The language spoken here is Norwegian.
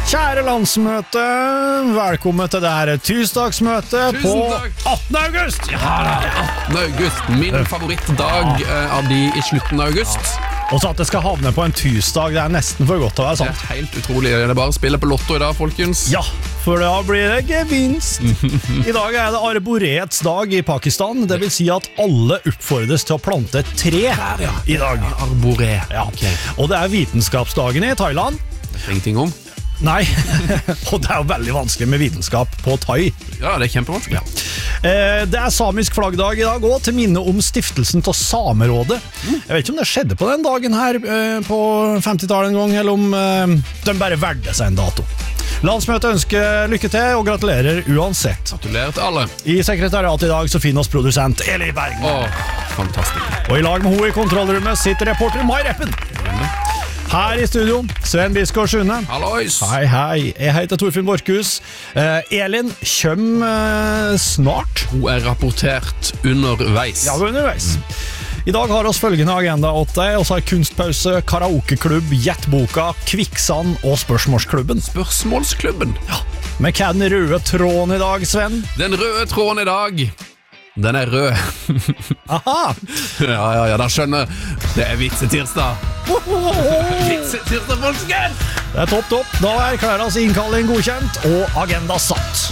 Kjære landsmøte, velkommen til dette tirsdagsmøtet på 18. august. Ja, 18. august, min favorittdag av de i slutten av august. Og så at det skal havne på en tirsdag, det nesten for godt å være Det sant. helt utrolig, det bare å spille på lotto i dag, folkens. Ja, for da blir det gevinst. I dag det arboreets dag i Pakistan, det vil si at alle oppfordres til å plante et tre i dag. Arboré. Ja. Og det vitenskapsdagen i Thailand. Ingenting om. Nei, og det jo veldig vanskelig med vitenskap på thai. Ja, det kjempevanskelig. Det samisk flaggdag i dag også, til minne om stiftelsen til Samerådet. Jeg vet ikke om det skjedde på den dagen her på 50-tallet en gang, eller om de bare valgte seg en dato. Landsmøtet ønsker lykke til og gratulerer uansett. Gratulerer til alle. I sekretariatet i dag så finner oss produsent Eli Bergman. Fantastisk. Og i lag med henne i kontrollrommet sitter reporter Mai Reppen. Her i studio, Sven Biskår Sune. Hallois. Hei, hei. Jeg heter Torfinn Borchhus. Elin kommer snart. Hun rapportert underveis. Ja, underveis. I dag har oss følgende agenda 8. Vi har kunstpause, karaokeklubb, Gjettboka, Kvikksand og Spørsmålsklubben. Spørsmålsklubben. Ja. Men hva den røde tråden i dag, Sven? Den røde tråden i dag, den rød. Aha! Ja, da skjønner. Det vitsetirsdag. Vitsetirsdag, folkens! Det topp. Da erklæres innkalling godkjent og agenda satt.